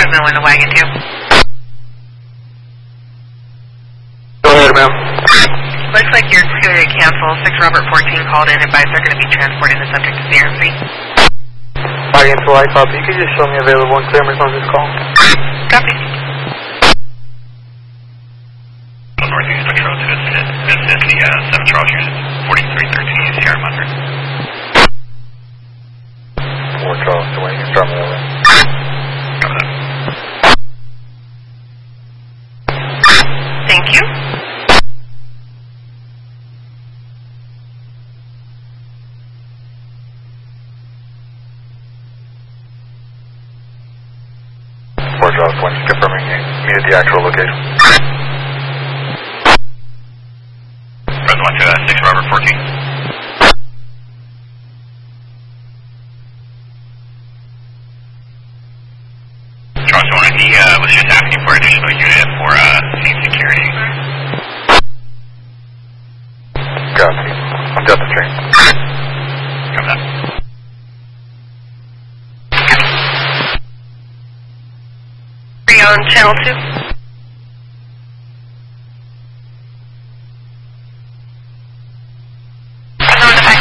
Fresno in the wagon too. Go ahead, ma'am. Looks like you're clear to cancel. 6 Robert 14 called in, advised they're going to be transporting the subject to CRC. Wagon to I copy. You can just show me available and clearance on this call. Copy. Northeast Metro to visit the 7 Charles unit, 4313 Sierra Madre. 4 Charles to Wayne, drop me over. Copy that. Thank you. Charles, when you confirming you meet at the actual location. Fresno 1 to 6 Robert 14. Charles 1, he was just asking for additional unit for scene security. Copy. I'm done the train. Copy that. On channel 2.